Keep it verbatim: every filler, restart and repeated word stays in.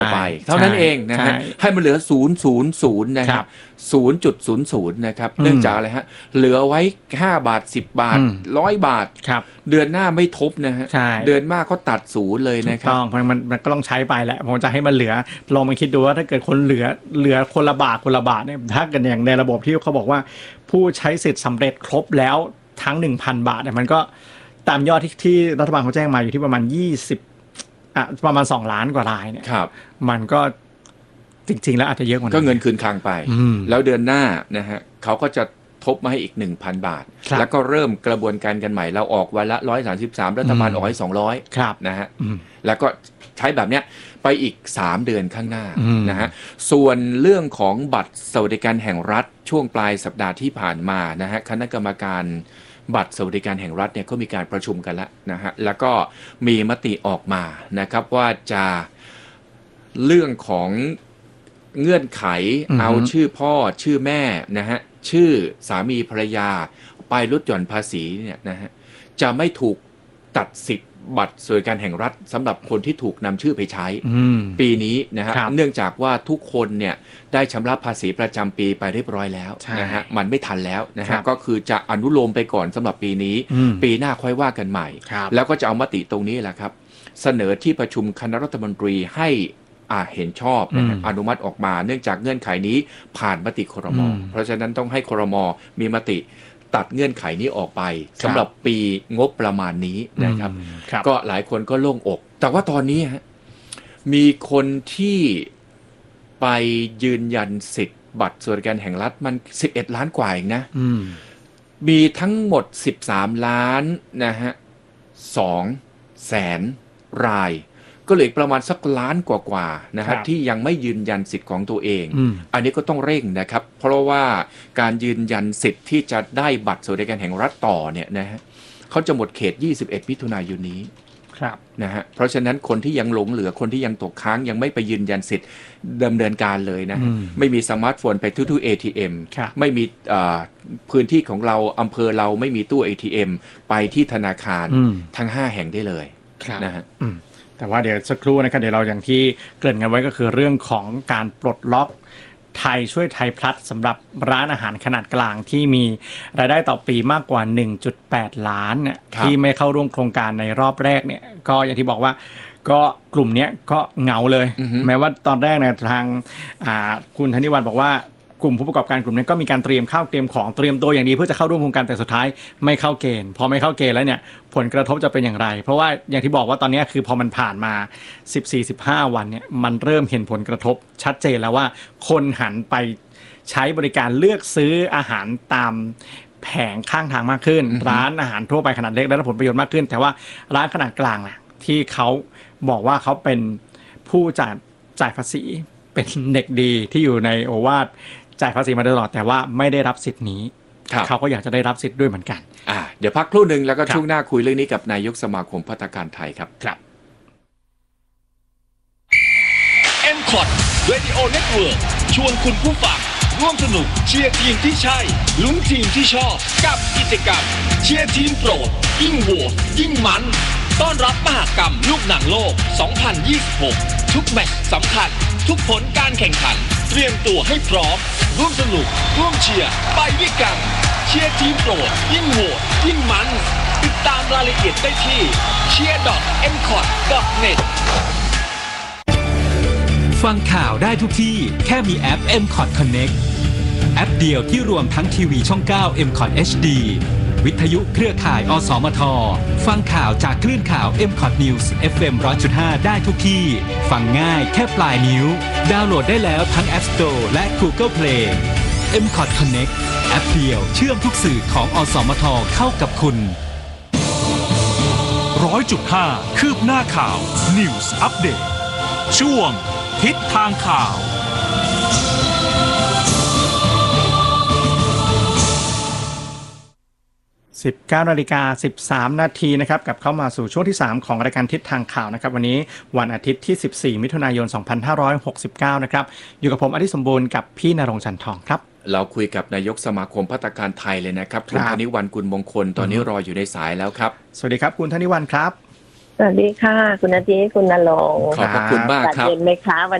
ไปเท่านั้นเองนะฮะให้มันเหลือศูนย์ ศูนย์ ศูนย์ นะครับ ศูนย์จุดศูนย์ศูนย์ นะครับเนื่องจากอะไรฮะเหลือไว้ห้าบาทสิบบาทหนึ่งร้อยบาทเดือนหน้าไม่ทบนะฮะเดือนหน้าเขาตัดศูนย์เลยนะครับต้องมันมันก็ต้องใช้ไปแหละผมจะให้มันเหลือลองมาคิดดูว่าถ้าเกิดคนเหลือเหลือคนละบาทคนละบาทเนี่ยถ้าเกิดอย่างในระบบที่เขาบอกว่าผู้ใช้สิทธิ์สำเร็จครบแล้วทั้ง หนึ่งพัน บาทเนี่ยมันก็ตามยอดที่ที่รัฐบาลเขาแจ้งมาอยู่ที่ประมาณยี่สิบอ่ะประมาณสองล้านกว่ารายเนี่ยมันก็จริงๆแล้วอาจจะเยอะกว่านั้นก็เงินคืนคลังไปแล้วเดือนหน้านะฮะเขาก็จะทบมาให้อีก หนึ่งพัน บาทแล้วก็เริ่มกระบวนการกันใหม่เราออกวันละหนึ่งร้อยสามสิบสามรัฐบาลออกให้สองร้อยนะฮะแล้วก็ใช้แบบเนี้ยไปอีกสามเดือนข้างหน้านะฮะส่วนเรื่องของบัตรสวัสดิการแห่งรัฐช่วงปลายสัปดาห์ที่ผ่านมานะฮะคณะกรรมการบัตรสวัสดิการแห่งรัฐเนี่ยก็มีการประชุมกันแล้วนะฮะแล้วก็มีมติออกมานะครับว่าจะเรื่องของเงื่อนไขเอาชื่อพ่อชื่อแม่นะฮะชื่อสามีภรรยาไปลดหย่อนภาษีเนี่ยนะฮะจะไม่ถูกตัดสิทธิ์บัตรสวัสดิการแห่งรัฐสำหรับคนที่ถูกนำชื่อไปใช้ปีนี้นะฮะเนื่องจากว่าทุกคนเนี่ยได้ชำระภาษีประจำปีไปเรียบร้อยแล้วนะฮะมันไม่ทันแล้วนะฮะก็คือจะอนุโลมไปก่อนสำหรับปีนี้ปีหน้าค่อยว่ากันใหม่แล้วก็จะเอามติตรงนี้แหละครับเสนอที่ประชุมคณะรัฐมนตรีให้เห็นชอบนะอนุมัติออกมาเนื่องจากเงื่อนไขนี้ผ่านมติครม.เพราะฉะนั้นต้องให้ครม.มีมติตัดเงื่อนไขนี้ออกไปสำหรับปีงบประมาณนี้นะครับก็หลายคนก็โล่งอกแต่ว่าตอนนี้ฮะมีคนที่ไปยืนยันสิทธิ์บัตรสวัสดิการแห่งรัฐมันสิบเอ็ดล้านกว่าเองนะมีทั้งหมดสิบสามล้านนะฮะสองแสนรายก็เหลือประมาณสักล้านกว่าๆนะฮะที่ยังไม่ยืนยันสิทธิ์ของตัวเองอันนี้ก็ต้องเร่งนะครับเพราะว่าการยืนยันสิทธิ์ที่จะได้บัตรสวัสดิการแห่งรัฐต่อเนี่ยนะฮะเขาจะหมดเขตยี่สิบเอ็ดมิถุนายนนี้นะฮะเพราะฉะนั้นคนที่ยังหลงเหลือคนที่ยังตกค้างยังไม่ไปยืนยันสิทธิ์ดำเนินการเลยนะไม่มีสมาร์ทโฟนไปทุกๆ เอ ที เอ็ม ไม่มีพื้นที่ของเราอำเภอเราไม่มีตู้ เอ ที เอ็ม ไปที่ธนาคารทั้งห้าแห่งได้เลยนะฮะแต่ว่าเดี๋ยวสักครู่นะครับเดี๋ยวเราอย่างที่เกริ่นกันไว้ก็คือเรื่องของการปลดล็อกไทยช่วยไทยพลัสสำหรับร้านอาหารขนาดกลางที่มีรายได้ต่อปีมากกว่า หนึ่งจุดแปด ล้านเนี่ยที่ไม่เข้าร่วมโครงการในรอบแรกเนี่ยก็อย่างที่บอกว่าก็กลุ่มนี้ก็เหงาเลยแม้ว่าตอนแรกเนี่ยทางคุณธนิวัฒน์บอกว่ากลุ่มผู้ประกอบการกลุ่มนี้ก็มีการเตรียมข้าวเตรียมของเตรียมตัวอย่างดีเพื่อจะเข้าร่วมโครงการแต่สุดท้ายไม่เข้าเกณฑ์พอไม่เข้าเกณฑ์แล้วเนี่ยผลกระทบจะเป็นอย่างไรเพราะว่าอย่างที่บอกว่าตอนนี้คือพอมันผ่านมา สิบสี่ สิบห้า วันเนี่ยมันเริ่มเห็นผลกระทบชัดเจนแล้วว่าคนหันไปใช้บริการเลือกซื้ออาหารตามแผงข้างทางมากขึ้น ร้านอาหารทั่วไปขนาดเล็กได้รับผลประโยชน์มากขึ้นแต่ว่าร้านขนาดกลางน่ะที่เขาบอกว่าเขาเป็นผู้จ่ายจ่ายภาษีเป็นเด็กดีที่อยู่ในโอวาทจ่ายภาษีมาตลอดแต่ว่าไม่ได้รับสิทธิ์นี้เขาก็อยากจะได้รับสิทธิ์ด้วยเหมือนกันอ่าเดี๋ยวพักครู่นึงแล้วก็ช่วงหน้าคุยเรื่องนี้กับนายกสมาคมภัตตาคารไทยครับครับเอ็ม คอท Radio Network ชวนคุณผู้ฟังร่วมสนุกเชียร์ทีมที่ใช่ลุ้นทีมที่ชอบกับกิจกรรมเชียร์ทีมโปรดยิ่งโหวตยิ่งมันต้อนรับมหกรรมลูกหนังโลกสองพันยี่สิบหกทุกแมตช์สำคัญทุกผลการแข่งขันเตรียมตัวให้พร้อมร่วมสนุกร่วมเชียร์ไปด้วยกันเชียร์ทีมโปรดยิ่งโหวตยิ่งมันติดตามรายละเอียดได้ที่ เชียร์ ดอท เอ็ม คอท ดอท เน็ตฟังข่าวได้ทุกที่แค่มีแอป เอ็ม คอท Connect แอปเดียวที่รวมทั้งทีวีช่องเก้า เอ็ม คอท เอช ดี วิทยุเครือข่าย อสมท ฟังข่าวจากคลื่นข่าว เอ็ม คอท News เอฟ เอ็ม หนึ่งร้อยจุดห้า ได้ทุกที่ฟังง่ายแค่ปลายนิ้วดาวน์โหลดได้แล้วทั้ง App Store และ Google Play เอ็ม คอท Connect แอปเดียวเชื่อมทุกสื่อของอสมทเข้ากับคุณ หนึ่งร้อยจุดห้า คืบหน้าข่าว News Update ช่วงทิศทางข่าวสิบเก้านาฬิกาสิบสามนาทีนะครับกลับเข้ามาสู่ช่วงที่สามของรายการทิศทางข่าวนะครับวันนี้วันอาทิตย์ที่สิบสี่มิถุนายนสองพันห้าร้อยหกสิบเก้านะครับอยู่กับผมอธิสมบูรณ์กับพี่ณรงค์จันทองครับเราคุยกับนายกสมาคมภัตตาคารไทยเลยนะครับคุณธนิวรรณกุลมงคลตอนนี้รออยู่ในสายแล้วครับสวัสดีครับคุณธนิวรรณครับสวัสดีค่ะคุณอาทิตย์คุณณรงค์ขอบพระคุณมากครับเย็นไหมคะวัน